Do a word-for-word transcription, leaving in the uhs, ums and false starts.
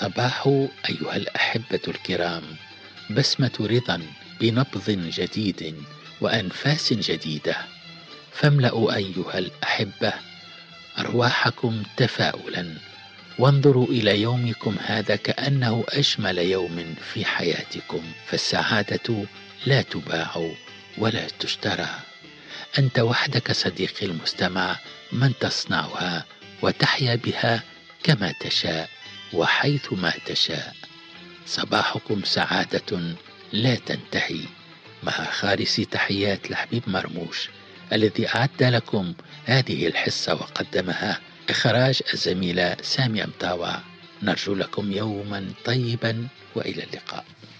الصباح أيها الأحبة الكرام بسمة رضا بنبض جديد وأنفاس جديدة، فاملأوا أيها الأحبة أرواحكم تفاؤلا، وانظروا إلى يومكم هذا كأنه أجمل يوم في حياتكم، فالسعادة لا تباع ولا تشترى. أنت وحدك صديقي المستمع من تصنعها وتحيا بها كما تشاء وحيثما تشاء. صباحكم سعادة لا تنتهي. مع خالص تحيات لحبيب مرموش الذي أعد لكم هذه الحصة وقدمها، إخراج الزميلة سامي أمطاوع. نرجو لكم يوما طيبا وإلى اللقاء.